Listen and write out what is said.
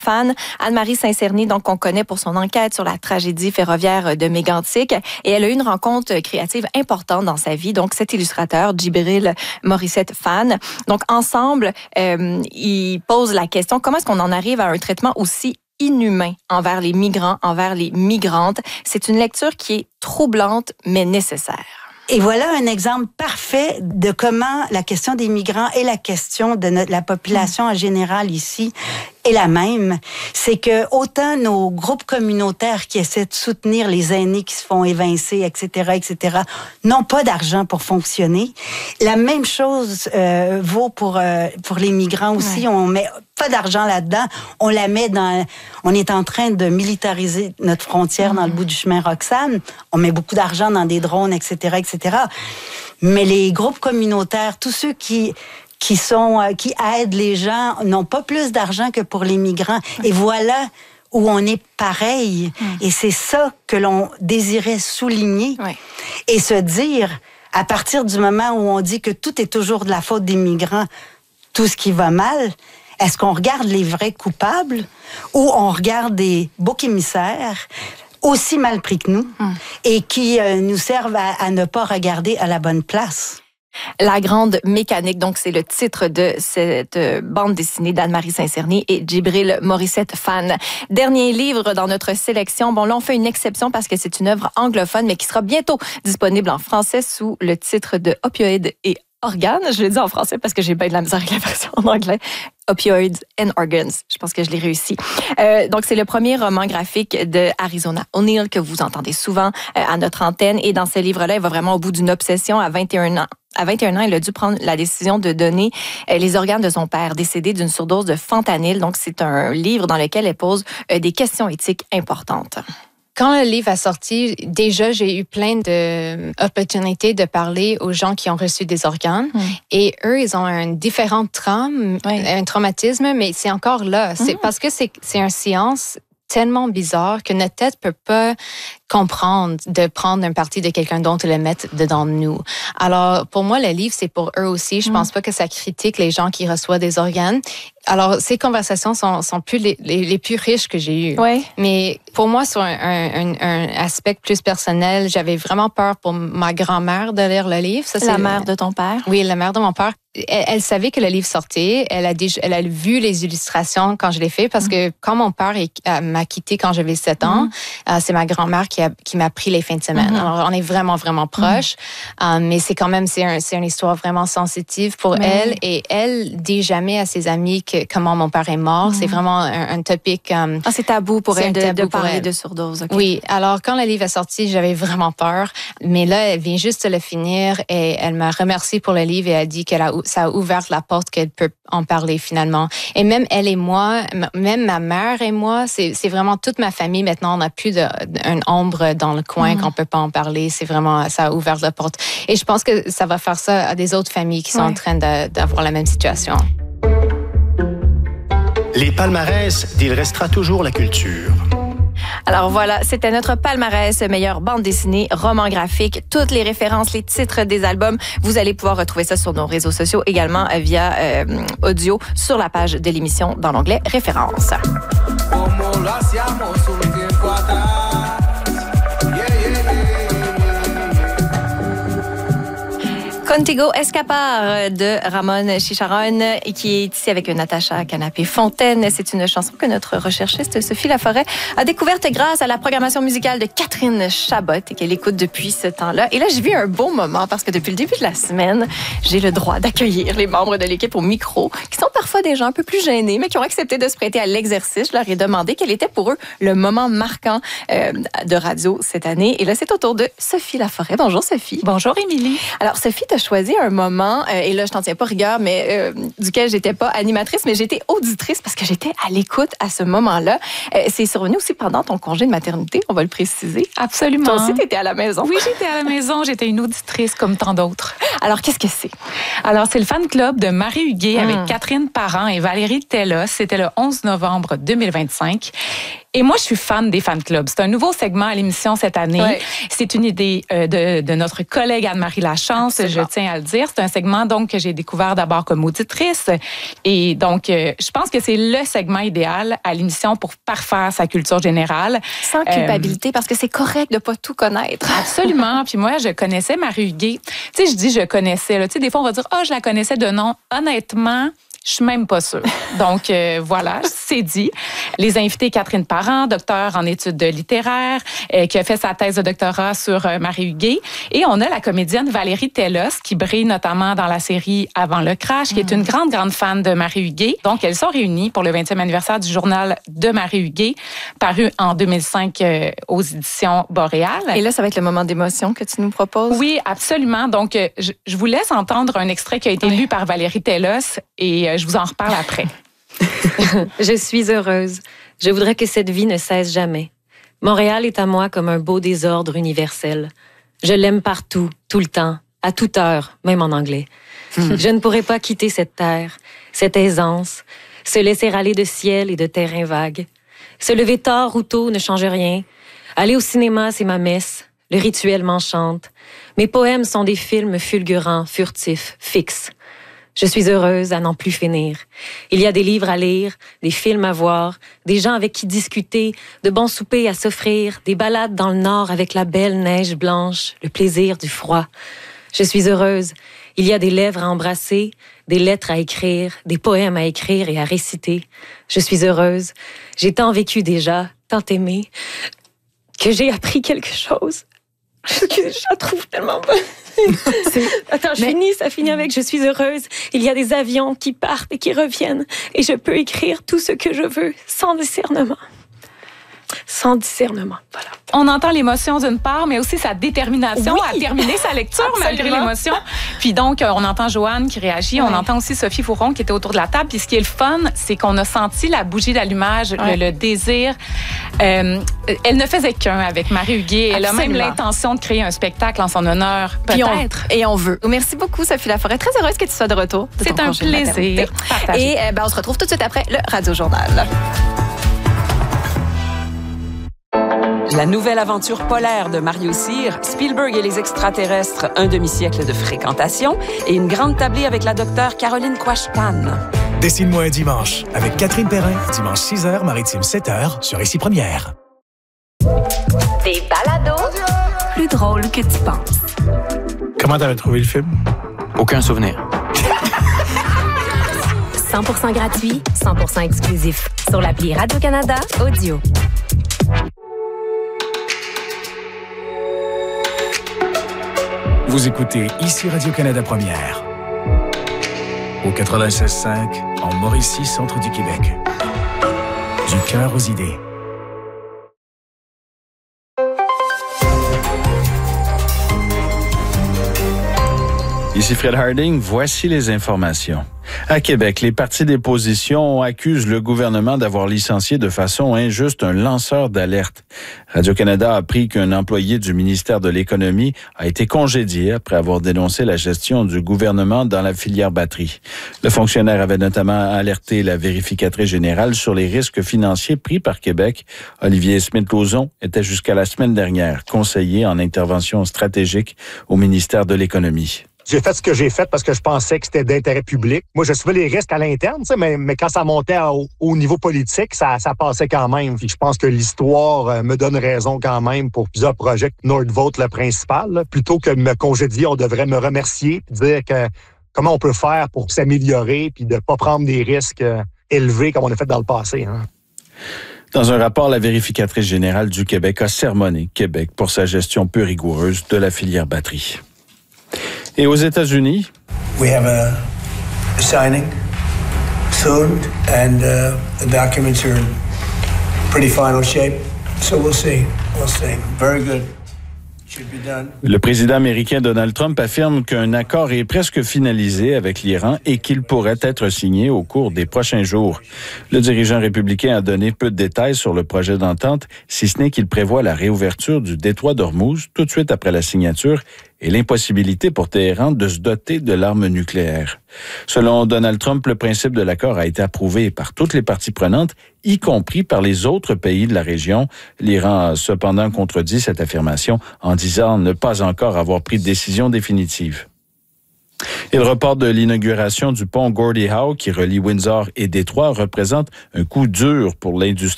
Fan, Anne-Marie Saint-Cerny, donc qu'on connaît pour son enquête sur la tragédie ferroviaire de Mégantic. Et elle a eu une rencontre créative importante dans sa vie. Donc, cet illustrateur, Djibril Morissette Fan. Donc, ensemble, ils posent la question, comment est-ce qu'on en arrive à un traitement aussi inhumain envers les migrants, envers les migrantes? C'est une lecture qui est troublante, mais nécessaire. Et voilà un exemple parfait de comment la question des migrants et la question de la population en général ici est la même. C'est que autant nos groupes communautaires qui essaient de soutenir les aînés qui se font évincer, etc., n'ont pas d'argent pour fonctionner. La même chose vaut pour les migrants aussi. Ouais. On met pas d'argent là-dedans. On la met dans... On est en train de militariser notre frontière dans le bout du chemin Roxham. On met beaucoup d'argent dans des drones, etc., etc. Mais les groupes communautaires, tous ceux qui aident les gens, n'ont pas plus d'argent que pour les migrants. Et voilà où on est pareil. Et c'est ça que l'on désirait souligner. Et se dire, à partir du moment où on dit que tout est toujours de la faute des migrants, tout ce qui va mal, est-ce qu'on regarde les vrais coupables ou on regarde des boucs émissaires aussi mal pris que nous et qui nous servent à ne pas regarder à la bonne place? La grande mécanique, donc c'est le titre de cette bande dessinée d'Anne-Marie Saint-Cerny et Djibril Morissette Fan. Dernier livre dans notre sélection. Bon, là, on fait une exception parce que c'est une œuvre anglophone, mais qui sera bientôt disponible en français sous le titre de Opioïdes et organes. Je le dis en français parce que j'ai bien de la misère avec la version en anglais. Opioids and Organs. Je pense que je l'ai réussi. Donc, c'est le premier roman graphique de Arizona O'Neal que vous entendez souvent à notre antenne. Et dans ce livre-là, il va vraiment au bout d'une obsession à 21 ans. À 21 ans, il a dû prendre la décision de donner les organes de son père, décédé d'une surdose de fentanyl. Donc, c'est un livre dans lequel elle pose des questions éthiques importantes. Quand le livre a sorti, déjà, j'ai eu plein d'opportunités de parler aux gens qui ont reçu des organes. Et eux, ils ont un différent un traumatisme, mais c'est encore là. C'est parce que c'est une science tellement bizarre que notre tête peut pas comprendre de prendre une partie de quelqu'un d'autre et le mettre dedans de nous. Alors, pour moi, le livre, c'est pour eux aussi. Je pense pas que ça critique les gens qui reçoivent des organes. Alors, ces conversations sont plus les plus riches que j'ai eues. Oui. Mais pour moi, sur un aspect plus personnel, j'avais vraiment peur pour ma grand-mère de lire le livre. Ça, la mère de ton père? Oui, la mère de mon père. Elle savait que le livre sortait. Elle a vu les illustrations quand je l'ai fait parce que quand mon père m'a quitté quand j'avais 7 ans, c'est ma grand-mère qui m'a pris les fins de semaine. Alors, on est vraiment, vraiment proches. Mais c'est quand même, c'est une histoire vraiment sensitive pour elle. Et elle dit jamais à ses amis comment mon père est mort. C'est vraiment un topic. C'est tabou pour elle de parler de surdose. Okay. Oui. Alors, quand le livre est sorti, j'avais vraiment peur. Mais là, elle vient juste de le finir et elle m'a remercié pour le livre et elle a dit ça a ouvert la porte qu'elle peut en parler finalement. Et même elle et moi, même ma mère et moi, c'est vraiment toute ma famille. Maintenant, on n'a plus une ombre dans le coin qu'on peut pas en parler. C'est vraiment, ça a ouvert la porte. Et je pense que ça va faire ça à des autres familles qui sont en train d'avoir la même situation. Les palmarès d'Il restera toujours la culture. Alors voilà, c'était notre palmarès, meilleure bande dessinée, roman graphique, toutes les références, les titres des albums. Vous allez pouvoir retrouver ça sur nos réseaux sociaux, également via audio sur la page de l'émission dans l'onglet Références. Contigo Escapar de Ramon Chicharron qui est ici avec Natacha Canapé-Fontaine. C'est une chanson que notre recherchiste Sophie Laforêt a découverte grâce à la programmation musicale de Catherine Chabot et qu'elle écoute depuis ce temps-là. Et là, j'ai vu un beau moment parce que depuis le début de la semaine, j'ai le droit d'accueillir les membres de l'équipe au micro qui sont parfois des gens un peu plus gênés mais qui ont accepté de se prêter à l'exercice. Je leur ai demandé quel était pour eux le moment marquant de radio cette année. Et là, c'est au tour de Sophie Laforêt. Bonjour Sophie. Bonjour Émilie. Alors Sophie, tu as choisi un moment, et là je t'en tiens pas rigueur, mais duquel j'étais pas animatrice, mais j'étais auditrice parce que j'étais à l'écoute à ce moment-là. C'est survenu aussi pendant ton congé de maternité, on va le préciser. Absolument. Toi aussi, tu étais à la maison. Oui, j'étais à la maison, j'étais une auditrice comme tant d'autres. Alors, qu'est-ce que c'est? Alors, c'est le fan club de Marie Huguet avec Catherine Parent et Valérie Tellos. C'était le 11 novembre 2025. Et moi, je suis fan des fan clubs. C'est un nouveau segment à l'émission cette année. Ouais. C'est une idée de notre collègue Anne-Marie Lachance, je tiens à le dire. C'est un segment donc que j'ai découvert d'abord comme auditrice. Et donc, je pense que c'est le segment idéal à l'émission pour parfaire sa culture générale. Sans culpabilité, parce que c'est correct de pas tout connaître. Absolument. Puis moi, je connaissais Marie Huguet. Tu sais, je dis je connaissais. Là. Tu sais, des fois, on va dire, je la connaissais de nom. Honnêtement, je suis même pas sûre. Donc, voilà, c'est dit. Les invités, Catherine Parent, docteur en études littéraires, qui a fait sa thèse de doctorat sur Marie Huguet. Et on a la comédienne Valérie Tellos, qui brille notamment dans la série Avant le crash, qui est une grande, grande fan de Marie Huguet. Donc, elles sont réunies pour le 20e anniversaire du journal de Marie Huguet, paru en 2005 aux éditions Boréal. Et là, ça va être le moment d'émotion que tu nous proposes. Oui, absolument. Donc, je vous laisse entendre un extrait qui a été lu par Valérie Tellos et je vous en reparle après. Je suis heureuse. Je voudrais que cette vie ne cesse jamais. Montréal est à moi comme un beau désordre universel. Je l'aime partout, tout le temps, à toute heure, même en anglais. Je ne pourrais pas quitter cette terre, cette aisance, se laisser aller de ciel et de terrain vague. Se lever tard ou tôt ne change rien. Aller au cinéma, c'est ma messe. Le rituel m'enchante. Mes poèmes sont des films fulgurants, furtifs, fixes. Je suis heureuse à n'en plus finir. Il y a des livres à lire, des films à voir, des gens avec qui discuter, de bons soupers à s'offrir, des balades dans le nord avec la belle neige blanche, le plaisir du froid. Je suis heureuse. Il y a des lèvres à embrasser, des lettres à écrire, des poèmes à écrire et à réciter. Je suis heureuse. J'ai tant vécu déjà, tant aimé, que j'ai appris quelque chose. Je la trouve tellement bonne. Attends, ça finit avec « Je suis heureuse ». Il y a des avions qui partent et qui reviennent. Et je peux écrire tout ce que je veux, sans discernement. Sans discernement, voilà. On entend l'émotion d'une part, mais aussi sa détermination à terminer sa lecture malgré l'émotion. Puis donc, on entend Joanne qui réagit, on entend aussi Sophie Fouron qui était autour de la table. Puis ce qui est le fun, c'est qu'on a senti la bougie d'allumage, le désir. Elle ne faisait qu'un avec Marie Huguet. Elle a même l'intention de créer un spectacle en son honneur, peut-être. Et on veut. Merci beaucoup, Sophie Laforêt. Très heureuse que tu sois de retour. C'est un plaisir. Et on se retrouve tout de suite après le Radio Journal. La nouvelle aventure polaire de Mario Cyr, Spielberg et les extraterrestres, un demi-siècle de fréquentation et une grande tablée avec la docteure Caroline Quashtan. Dessine-moi un dimanche avec Catherine Perrin, dimanche 6h, Maritime 7h, sur Ici Première. Des balados plus drôles que tu penses. Comment t'avais trouvé le film? Aucun souvenir. 100% gratuit, 100% exclusif. Sur l'appli Radio-Canada Audio. Vous écoutez Ici Radio-Canada Première. Au 96.5, en Mauricie, centre du Québec. Du cœur aux idées. Ici Fred Harding, voici les informations. À Québec, les partis d'opposition accusent le gouvernement d'avoir licencié de façon injuste un lanceur d'alerte. Radio-Canada a appris qu'un employé du ministère de l'Économie a été congédié après avoir dénoncé la gestion du gouvernement dans la filière batterie. Le fonctionnaire avait notamment alerté la vérificatrice générale sur les risques financiers pris par Québec. Olivier Smith-Lauzon était jusqu'à la semaine dernière conseiller en intervention stratégique au ministère de l'Économie. J'ai fait ce que j'ai fait parce que je pensais que c'était d'intérêt public. Moi, je suivais les risques à l'interne, mais quand ça montait au niveau politique, ça passait quand même. Puis je pense que l'histoire me donne raison quand même pour plusieurs projets. Nordvolt, le principal, là. Plutôt que de me congédier, on devrait me remercier et dire que comment on peut faire pour s'améliorer puis de ne pas prendre des risques élevés comme on a fait dans le passé. Hein. Dans un rapport, la vérificatrice générale du Québec a sermonné Québec pour sa gestion peu rigoureuse de la filière batterie. Et aux États-Unis, we have a signing soon, and the documents are in pretty final shape. So we'll see. We'll see. Very good. Le président américain Donald Trump affirme qu'un accord est presque finalisé avec l'Iran et qu'il pourrait être signé au cours des prochains jours. Le dirigeant républicain a donné peu de détails sur le projet d'entente, si ce n'est qu'il prévoit la réouverture du détroit d'Ormuz tout de suite après la signature et l'impossibilité pour Téhéran de se doter de l'arme nucléaire. Selon Donald Trump, le principe de l'accord a été approuvé par toutes les parties prenantes, y compris par les autres pays de la région. L'Iran a cependant contredit cette affirmation en disant ne pas encore avoir pris de décision définitive. Et le report de l'inauguration du pont Gordie Howe qui relie Windsor et Détroit représente un coup dur pour l'industrie